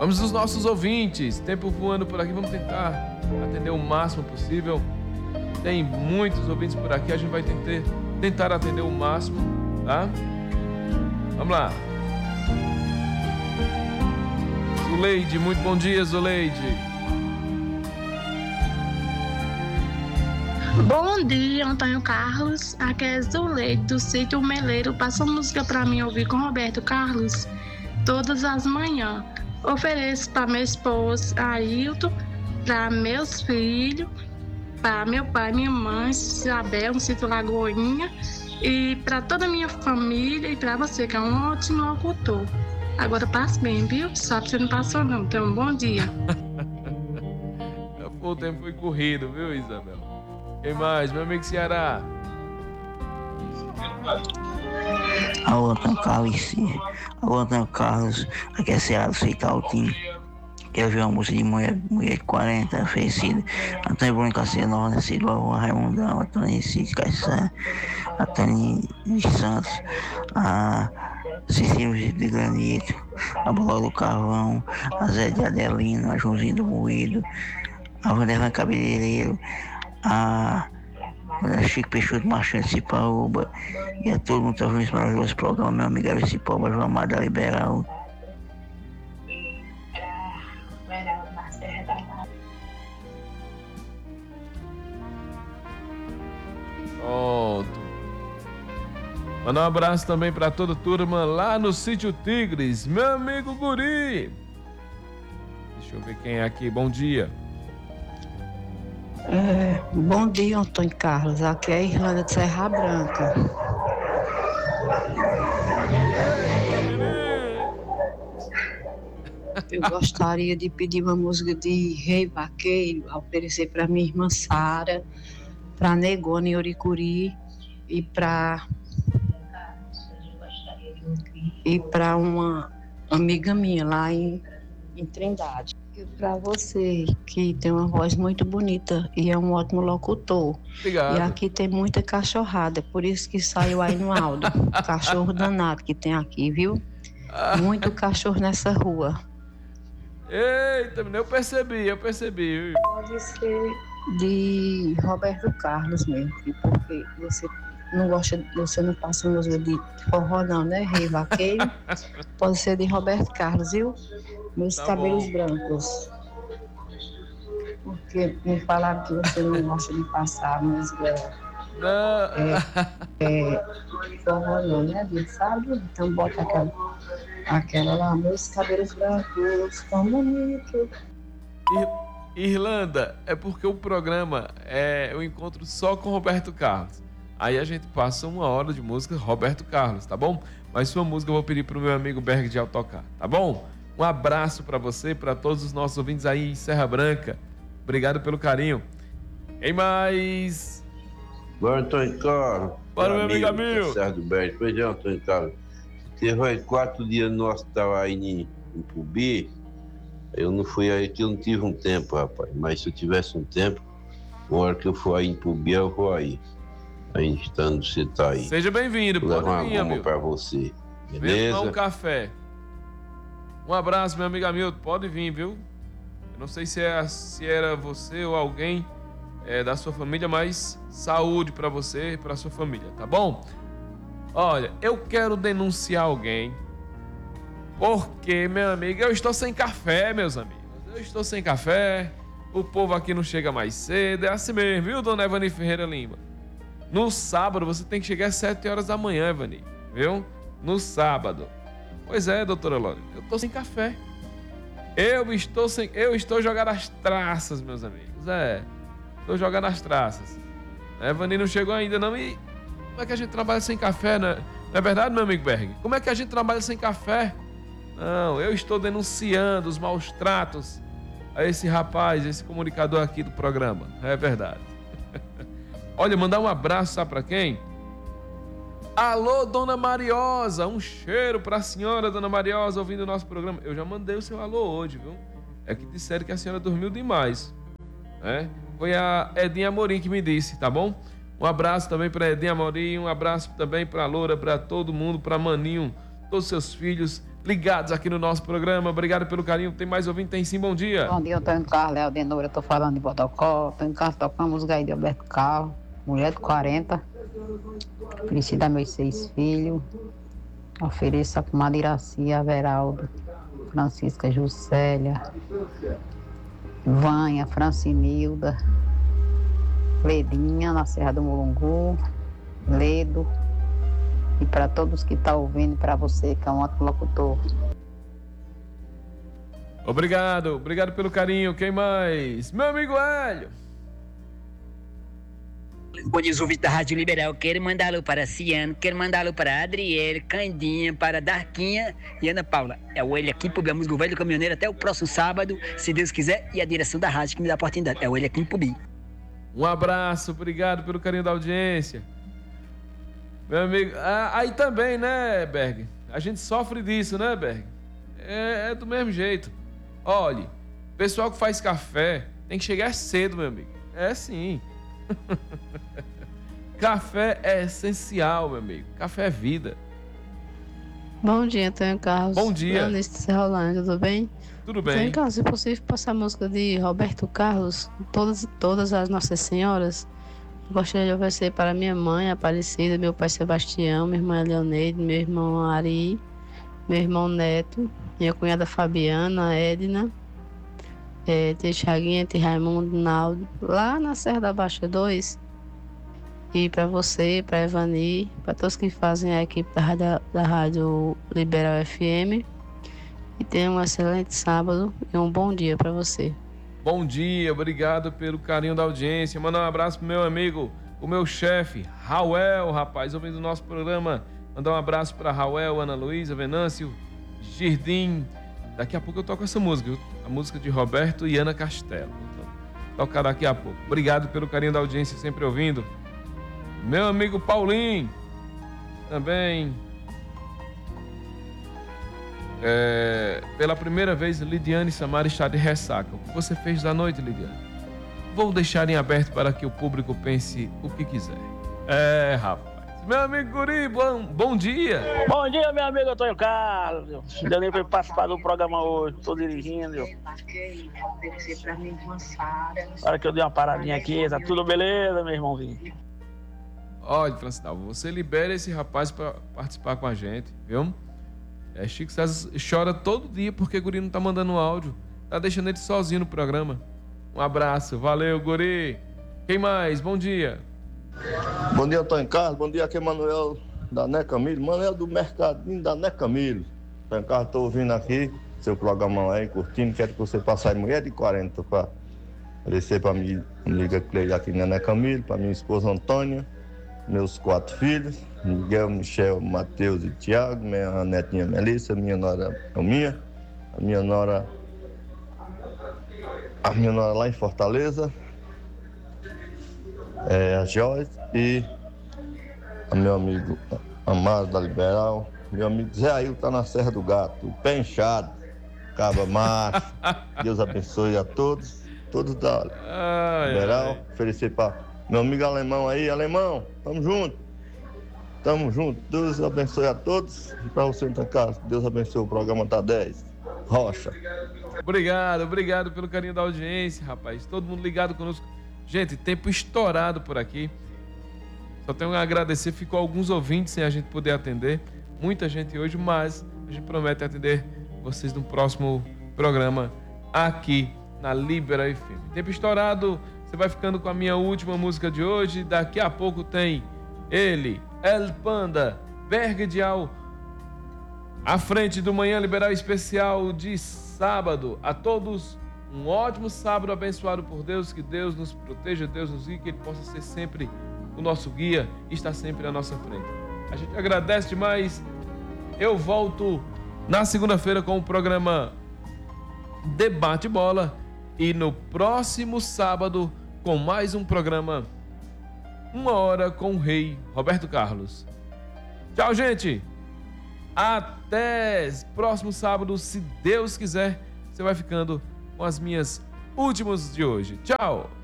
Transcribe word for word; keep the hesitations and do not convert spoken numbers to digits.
Vamos aos nossos ouvintes. Tempo voando por aqui. Vamos tentar atender o máximo possível. Tem muitos ouvintes por aqui. A gente vai tentar, tentar atender o máximo, tá? Vamos lá. Zuleide, muito bom dia, Zuleide. Bom dia, Antônio Carlos. Aqui é Zuleide, do sítio Meleiro. Passa música pra mim ouvir com Roberto Carlos todas as manhãs. Ofereço para meu esposo, Ailton, para meus filhos, para meu pai, minha mãe, Isabel, no sítio Lagoinha, e para toda a minha família e para você, que é um ótimo locutor. Agora passe bem, viu? Só que você não passou não. Então, um bom dia. O tempo foi corrido, viu, Isabel? Quem mais? Meu amigo Ceará. Alô, Antônio Carlos. Alô, Antônio Carlos. Aqui é Ceará do Seitaltinho. Quero ver uma música de mulher, mulher de quarenta, oferecida. Antônio Bruno Castelar, nascido Avô Raimundão, Antônio Cid Caissã, Antônio de Santos, a Cecília de Granito, a Bola do Carvão, a Zé de Adelino, a Joãozinho do Moído, a Vanderlan Cabeleireiro, a Chico Peixoto Marchante de Cipaúba, e a todo mundo que está ouvindo esse maravilhoso programa, meu amigo Gabriel Cipaúba, João Amado da Liberal. Pronto. Manda um abraço também para toda a turma lá no Sítio Tigres, meu amigo Guri. Deixa eu ver quem é aqui, bom dia. É, bom dia, Antônio Carlos. Aqui é a Irlanda de Serra Branca. Eu gostaria de pedir uma música de Rei Vaqueiro, a oferecer para minha irmã Sara, para Negona em Oricuri e para e para uma amiga minha lá em, em Trindade. E para você, que tem uma voz muito bonita e é um ótimo locutor. Obrigado. E aqui tem muita cachorrada, por isso que saiu aí no áudio. Cachorro danado que tem aqui, viu? Muito cachorro nessa rua. Eita, eu percebi, eu percebi. Pode ser de Roberto Carlos mesmo, porque você não gosta, você não passa música de forró não, né? Rei Vaqueiro. Pode ser de Roberto Carlos, viu? Meus tá cabelos bom. Brancos. Porque me falaram que você não gosta de passar música. Não. É, é, forró não, né? De sábado, então bota aquela, aquela lá, meus cabelos brancos, tão bonito. Irlanda, é porque o programa é o encontro só com Roberto Carlos. Aí a gente passa uma hora de música Roberto Carlos, tá bom? Mas sua música eu vou pedir pro meu amigo Berg de tocar, tá bom? Um abraço para você, para todos os nossos ouvintes aí em Serra Branca. Obrigado pelo carinho. Quem mais? Bora, Antônio Carlos. Bora, meu amigo Amil. Serra do Berg. Pois é, Antônio Carlos. Teve aí quatro dias no hospital aí em, em Pubi. Eu não fui aí que eu não tive um tempo, rapaz. Mas se eu tivesse um tempo, uma hora que eu for aí em Pubi, eu vou aí. Aí estando, você tá aí. Seja bem-vindo, pode levar vir, uma amigo. Pra você, Vem beleza? tomar um café. Um abraço, meu amigo Hamilton. Pode vir, viu? Eu não sei se, é, se era você ou alguém é, da sua família, mas saúde pra você e pra sua família, tá bom? Olha, eu quero denunciar alguém porque, meu amigo, eu estou sem café, meus amigos. Eu estou sem café, o povo aqui não chega mais cedo, é assim mesmo, viu, dona Evani Ferreira Lima? No sábado você tem que chegar às sete horas da manhã, Evani, viu? No sábado. Pois é, doutora Lore, eu estou sem café. Eu estou sem, eu estou jogando as traças, meus amigos. É, estou jogando as traças. A Evani não chegou ainda não e como é que a gente trabalha sem café, né? Não é verdade, meu amigo Berg? Como é que a gente trabalha sem café? Não, eu estou denunciando os maus tratos a esse rapaz, esse comunicador aqui do programa. É verdade. Olha, mandar um abraço, sabe pra quem? Alô, Dona Mariosa, um cheiro pra senhora, Dona Mariosa, ouvindo o nosso programa. Eu já mandei o seu alô hoje, viu? É que disseram que a senhora dormiu demais, né? Foi a Edinha Amorim que me disse, tá bom? Um abraço também pra Edinha Amorim, um abraço também pra Loura, pra todo mundo, pra Maninho, todos os seus filhos, ligados aqui no nosso programa. Obrigado pelo carinho. Tem mais ouvinte? Tem sim, bom dia. Bom dia, eu tô em Carlos, Léo Denora, eu tô falando de Bodocó. Tô em Carlos tocando música aí de Alberto Carlos, mulher de quarenta. Preciso dar meus seis filhos. Ofereço a comadre Iraci, a Veraldo, Francisca Juscelia, Vânia, Francinilda, Ledinha, na Serra do Mulungu, Ledo. E para todos que estão ouvindo, para você, que é um ótimo locutor. Obrigado, obrigado pelo carinho. Quem mais? Meu amigo Hélio. Bom dia, ouvintes da Rádio Liberal. Quero mandá-lo para Ciano, quero mandá-lo para Adriele, Candinha, para Darquinha e Ana Paula. É o Hélio aqui, Pubi, a música do Velho Caminhoneiro, até o próximo sábado, se Deus quiser, e a direção da rádio que me dá a oportunidade. É o Hélio aqui em Pubi. Um abraço, obrigado pelo carinho da audiência. Meu amigo, ah, aí também, né, Berg? A gente sofre disso, né, Berg? É, é do mesmo jeito. Olhe, pessoal que faz café tem que chegar cedo, meu amigo. É sim. Café é essencial, meu amigo. Café é vida. Bom dia, Antônio Carlos. Bom dia. Leonice de Serrolândia, tudo bem? Tudo bem. Antônio Carlos, se possível passar a música de Roberto Carlos, todas, todas as Nossas Senhoras. Gostaria de oferecer para minha mãe, Aparecida, meu pai Sebastião, minha irmã Leoneide, meu irmão Ari, meu irmão Neto, minha cunhada Fabiana, Edna, é, tia Chaguinha, tia Raimundo, Naldo, lá na Serra da Baixa dois. E para você, para Evani, para todos que fazem a equipe da rádio, da rádio Liberal F M. E tenha um excelente sábado e um bom dia para você. Bom dia, obrigado pelo carinho da audiência. Manda um abraço pro meu amigo, o meu chefe, Rauel, rapaz, ouvindo o nosso programa. Mandar um abraço para Rauel, Ana Luísa, Venâncio, Girdim. Daqui a pouco eu toco essa música, a música de Roberto e Ana Castelo. Vou tocar daqui a pouco. Obrigado pelo carinho da audiência, sempre ouvindo. Meu amigo Paulinho, também. É, pela primeira vez, Lidiane Samara está de ressaca. O que você fez da noite, Lidiane? Vou deixar em aberto para que o público pense o que quiser. É, rapaz. Meu amigo Guri, bom, bom dia. Bom dia, meu amigo Antônio Carlos. Não deu nem para participar do programa hoje. Estou dirigindo. Para que eu dei uma paradinha aqui. Tá tudo beleza, meu irmãozinho? Olha, Francisco, você libera esse rapaz para participar com a gente, viu? É, Chico César chora todo dia porque o Guri não tá mandando áudio. Tá deixando ele sozinho no programa. Um abraço, valeu, Guri. Quem mais? Bom dia. Bom dia, Antônio Carlos. Bom dia, aqui é Manuel da Né Camilo. Manuel do Mercadinho da Né Camilo. Antônio Carlos, tô ouvindo aqui seu programa aí, curtindo. Quero que você passe aí mulher de quarenta para oferecer para minha amiga Cleide aqui na Né Camilo, para minha esposa Antônia, meus quatro filhos, Miguel, Michel, Matheus e Tiago, minha netinha Melissa, minha nora Elminha, a minha nora, a minha nora lá em Fortaleza, é, a Joyce e o meu amigo Amado da Liberal, meu amigo Zé Ailton tá na Serra do Gato, o pé inchado, caba macho. Deus abençoe a todos, todos da Liberal, oferecer para meu amigo alemão aí, alemão, tamo junto. Tamo junto. Deus abençoe a todos. E para você, Antônio Carlos, Deus abençoe o programa Tá dez. Rocha. Obrigado, obrigado pelo carinho da audiência, rapaz. Todo mundo ligado conosco. Gente, tempo estourado por aqui. Só tenho a agradecer. Ficou alguns ouvintes sem a gente poder atender. Muita gente hoje, mas a gente promete atender vocês no próximo programa aqui na Libera F M. Tempo estourado. Você vai ficando com a minha última música de hoje. Daqui a pouco tem ele, El Panda, Berg Dial, à frente do Manhã Liberal Especial de sábado. A todos, um ótimo sábado abençoado por Deus. Que Deus nos proteja, Deus nos guie, que Ele possa ser sempre o nosso guia e estar sempre à nossa frente. A gente agradece demais. Eu volto na segunda-feira com o programa Debate Bola e no próximo sábado com mais um programa Uma Hora com o Rei Roberto Carlos. Tchau, gente! Até próximo sábado, se Deus quiser. Você vai ficando com as minhas últimas de hoje. Tchau!